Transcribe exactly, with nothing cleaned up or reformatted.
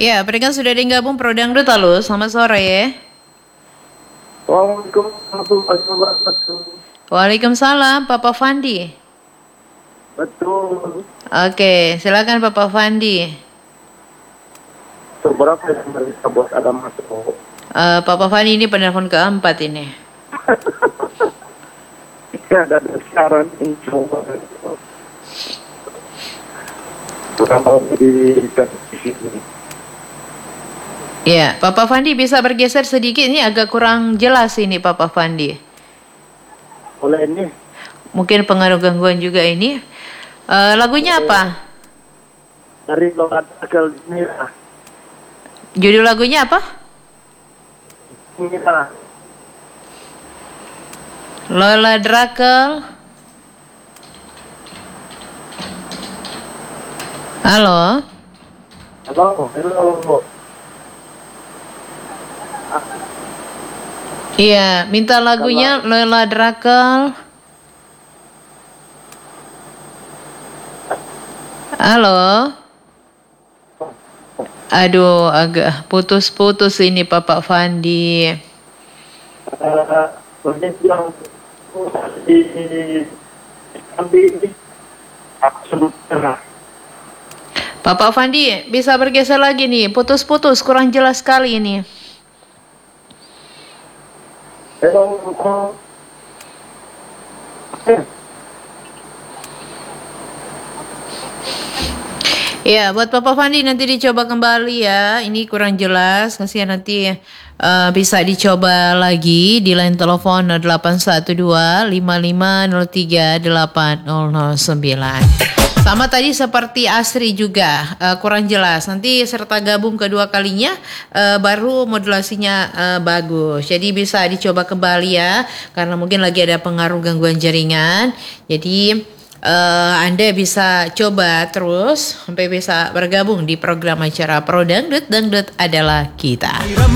Ya, mereka sudah digabung Pro Dangdut. Halo, selamat sore ya. Assalamualaikum warahmatullahi wabarakatuh. Waalaikumsalam, Papa Fandi. Betul. Oke, silakan Papa Fandi. Seberapa yang mereka buat ada masuk? Uh, Papa Fandi ini penelpon keempat ini. Ya, ada saran yang coba. Bukan mau di sini. Ya, Papa Fandi bisa bergeser sedikit, ini agak kurang jelas ini Papa Fandi. Boleh ini? Mungkin pengaruh gangguan juga ini. Uh, lagunya apa? Dari Lola Drakel Mira. Judul lagunya apa? Mira. Lola Drakel. Halo. Halo, halo. Iya, minta lagunya Lola Drakel. Halo. Aduh, agak putus-putus ini Papa Fandi. Uh, yang di ambil absolut cerah. Papa Fandi bisa bergeser lagi nih, putus-putus, kurang jelas sekali ini. Halo, Ya, buat Papa Fandi nanti dicoba kembali ya. Ini kurang jelas, kasihan nanti uh, bisa dicoba lagi di line telepon nol delapan satu dua lima lima nol tiga delapan nol nol sembilan. Sama tadi seperti Asri juga uh, kurang jelas. Nanti serta gabung kedua kalinya uh, baru modulasinya uh, bagus. Jadi bisa dicoba kembali ya, karena mungkin lagi ada pengaruh gangguan jaringan. Jadi Uh, Anda bisa coba terus sampai bisa bergabung di program acara Pro Dangdut. Dangdut adalah kita.